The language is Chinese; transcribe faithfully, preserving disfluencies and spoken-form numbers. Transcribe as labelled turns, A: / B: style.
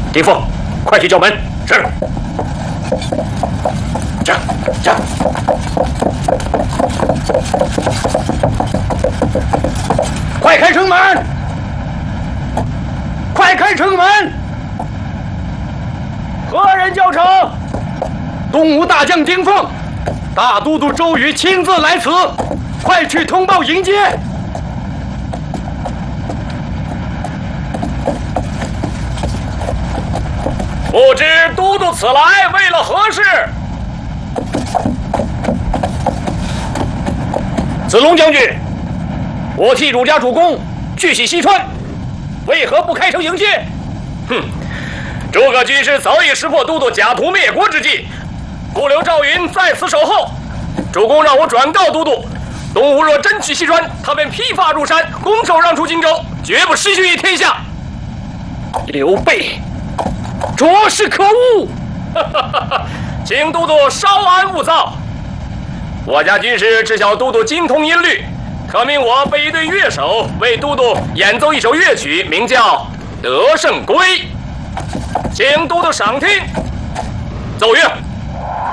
A: 丁奉，快去叫门。是。驾驾。快开城门！快开城门！何人叫城？东吴大将丁奉，大都督周瑜亲自来此，快去通报迎接。不知都督此来为了何事？子龙将军，我替汝家主公据袭西川，为何不开城迎接？哼！诸葛军师早已识破都督假途灭国之计，不留赵云在此守候。主公让我转告都督，东吴若真取西川，他便披发入山，拱手让出荆州，绝不失去于天下。刘备，着实可恶！请都督稍安勿躁。我家军师知晓都督精通音律，可命我备一队乐手为都督演奏一首乐曲，名叫《得胜归》，请都督赏听。奏乐。